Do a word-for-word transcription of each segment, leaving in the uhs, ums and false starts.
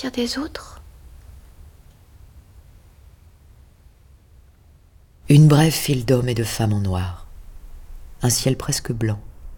partir des autres. Une brève file d'hommes et de femmes en noir. Un ciel presque blanc.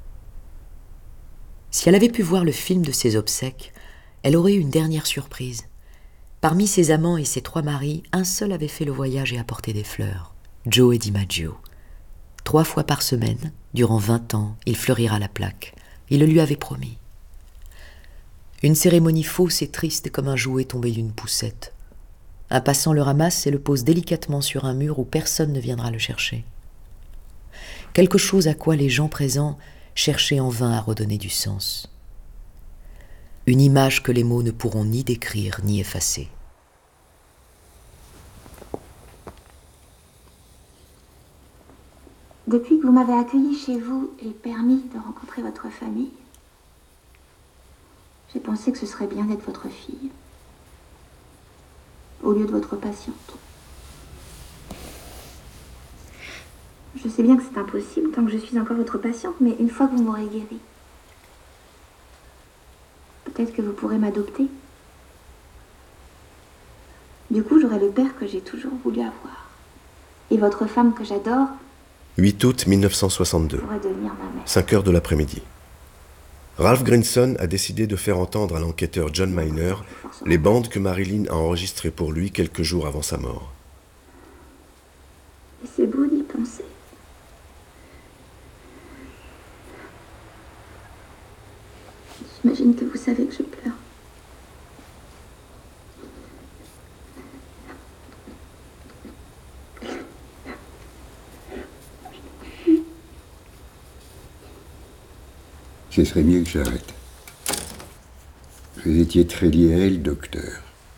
Si elle avait pu voir le film de ses obsèques, elle aurait eu une dernière surprise. Parmi ses amants et ses trois maris, un seul avait fait le voyage et apporté des fleurs. Joe et DiMaggio. Trois fois par semaine, durant vingt ans, il fleurira la plaque. Il le lui avait promis. Une cérémonie fausse et triste comme un jouet tombé d'une poussette. Un passant le ramasse et le pose délicatement sur un mur où personne ne viendra le chercher. Quelque chose à quoi les gens présents cherchaient en vain à redonner du sens. Une image que les mots ne pourront ni décrire ni effacer. Depuis que vous m'avez accueilli chez vous et permis de rencontrer votre famille, j'ai pensé que ce serait bien d'être votre fille, au lieu de votre patiente. Je sais bien que c'est impossible tant que je suis encore votre patiente, mais une fois que vous m'aurez guérie, peut-être que vous pourrez m'adopter. Du coup, j'aurai le père que j'ai toujours voulu avoir. Et votre femme que j'adore huit août mille neuf cent soixante-deux, pourrait devenir ma mère. cinq heures de l'après-midi. Ralph Grinson a décidé de faire entendre à l'enquêteur John Miner les bandes que Marilyn a enregistrées pour lui quelques jours avant sa mort. Et c'est beau d'y penser. J'imagine que vous savez que je pleure. Ce serait mieux que j'arrête. Vous étiez très lié à elle, docteur.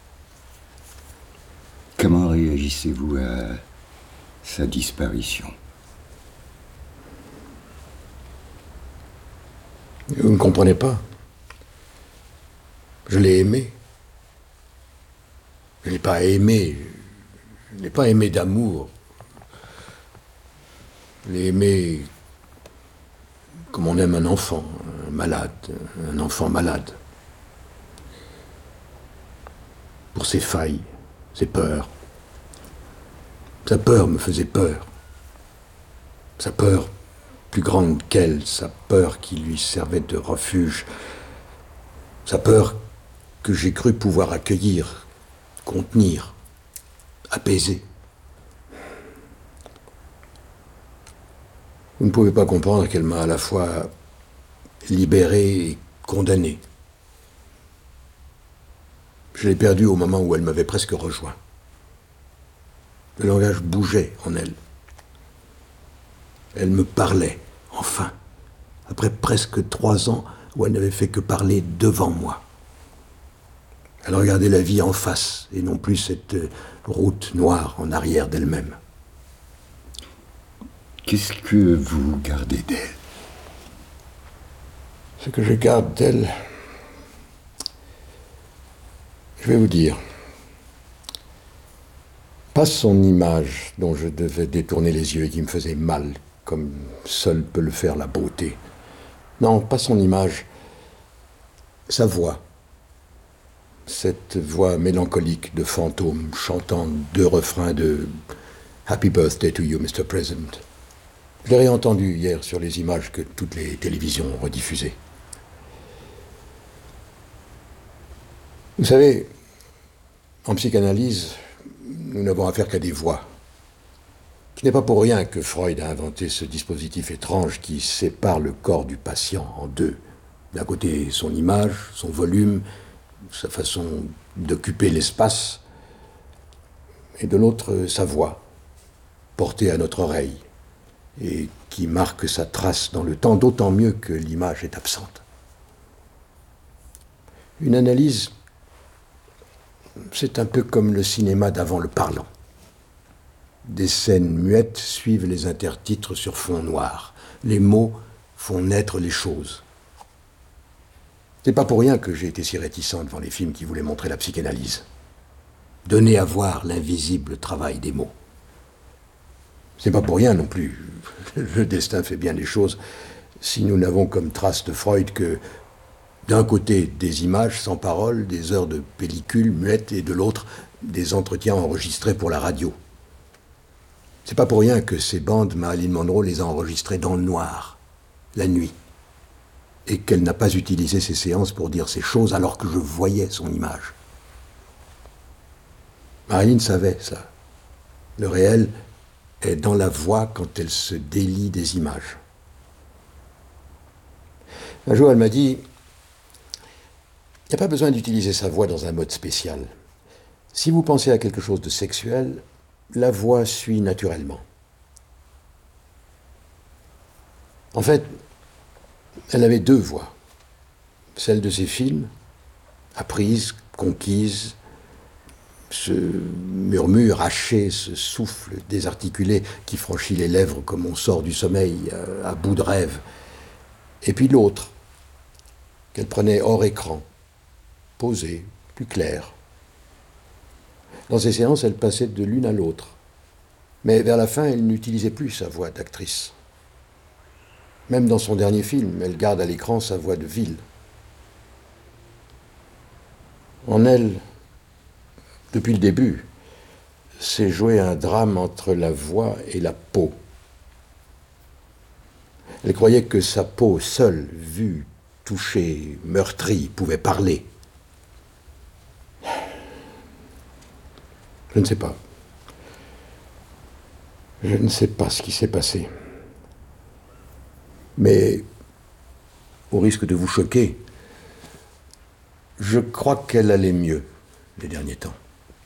Comment réagissez-vous à sa disparition? Vous ne comprenez pas. Je l'ai aimée. Je ne l'ai pas aimée. Je ne l'ai pas aimée d'amour. Je l'ai aimée comme on aime un enfant, un malade, un enfant malade. Pour ses failles, ses peurs. Sa peur me faisait peur. Sa peur plus grande qu'elle, sa peur qui lui servait de refuge. Sa peur que j'ai cru pouvoir accueillir, contenir, apaiser. Vous ne pouvez pas comprendre qu'elle m'a à la fois libéré et condamné. Je l'ai perdue au moment où elle m'avait presque rejoint. Le langage bougeait en elle. Elle me parlait, enfin, après presque trois ans où elle n'avait fait que parler devant moi. Elle regardait la vie en face et non plus cette route noire en arrière d'elle-même. Qu'est-ce que vous gardez d'elle? Ce que je garde d'elle, je vais vous dire, pas son image dont je devais détourner les yeux et qui me faisait mal, comme seule peut le faire la beauté. Non, pas son image, sa voix. Cette voix mélancolique de fantôme chantant deux refrains de « Happy birthday to you, Mister President ». Je l'ai réentendu hier sur les images que toutes les télévisions ont rediffusées. Vous savez, en psychanalyse, nous n'avons affaire qu'à des voix. Ce n'est pas pour rien que Freud a inventé ce dispositif étrange qui sépare le corps du patient en deux. D'un côté, son image, son volume, sa façon d'occuper l'espace, et de l'autre, sa voix, portée à notre oreille, et qui marque sa trace dans le temps, d'autant mieux que l'image est absente. Une analyse, c'est un peu comme le cinéma d'avant le parlant. Des scènes muettes suivent les intertitres sur fond noir. Les mots font naître les choses. C'est pas pour rien que j'ai été si réticent devant les films qui voulaient montrer la psychanalyse. Donner à voir l'invisible travail des mots. C'est pas pour rien non plus. Le destin fait bien les choses si nous n'avons comme trace de Freud que D'un côté, des images sans parole, des heures de pellicule muette, et de l'autre, des entretiens enregistrés pour la radio. C'est pas pour rien que ces bandes, Marilyn Monroe les a enregistrées dans le noir, la nuit, et qu'elle n'a pas utilisé ces séances pour dire ces choses alors que je voyais son image. Marilyn savait ça. Le réel est dans la voix quand elle se délie des images. Un jour, elle m'a dit, il n'y a pas besoin d'utiliser sa voix dans un mode spécial. Si vous pensez à quelque chose de sexuel, la voix suit naturellement. En fait, elle avait deux voix. Celle de ses films, apprise, conquise, ce murmure haché, ce souffle désarticulé qui franchit les lèvres comme on sort du sommeil à, à bout de rêve. Et puis l'autre, qu'elle prenait hors écran, posée, plus claire. Dans ces séances, elle passait de l'une à l'autre. Mais vers la fin, elle n'utilisait plus sa voix d'actrice. Même dans son dernier film, elle garde à l'écran sa voix de ville. En elle, depuis le début, s'est joué un drame entre la voix et la peau. Elle croyait que sa peau seule, vue, touchée, meurtrie, pouvait parler. Je ne sais pas. Je ne sais pas ce qui s'est passé. Mais, au risque de vous choquer, je crois qu'elle allait mieux les derniers temps.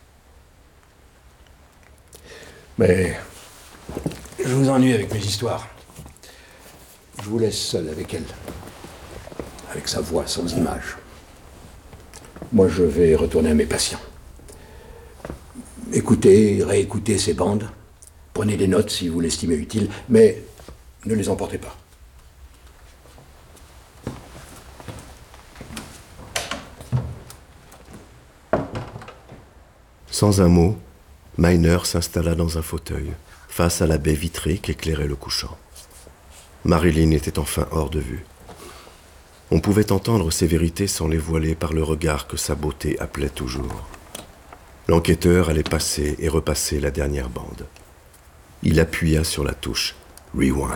Mais je vous ennuie avec mes histoires. Je vous laisse seul avec elle, avec sa voix sans image. Moi, je vais retourner à mes patients. Écoutez, réécoutez ces bandes. Prenez des notes si vous l'estimez utile, mais ne les emportez pas. Sans un mot, Miner s'installa dans un fauteuil, face à la baie vitrée qu'éclairait le couchant. Marilyn était enfin hors de vue. On pouvait entendre ses vérités sans les voiler par le regard que sa beauté appelait toujours. L'enquêteur allait passer et repasser la dernière bande. Il appuya sur la touche « Rewind ».